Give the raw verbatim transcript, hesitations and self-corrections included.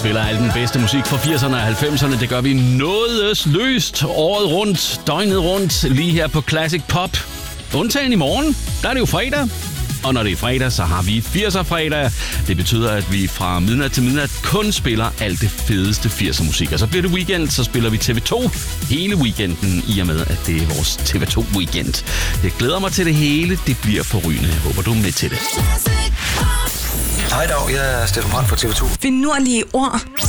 spiller al den bedste musik fra firserne og halvfemserne. Det gør vi nådesløst året rundt, døgnet rundt, lige her på Classic Pop. Undtagen i morgen, der er det jo fredag. Og når det er fredag, så har vi firser-fredag. Det betyder, at vi fra midnat til midnat kun spiller alt det fedeste firser-musik. Og så bliver det weekend, så spiller vi T V to hele weekenden, i og med, at det er vores T V to-weekend. Jeg glæder mig til det hele. Det bliver forrygende. Jeg håber, du er med til det. Hej dag, jeg er Steffen Brandt fra T V to. Finurlige ord.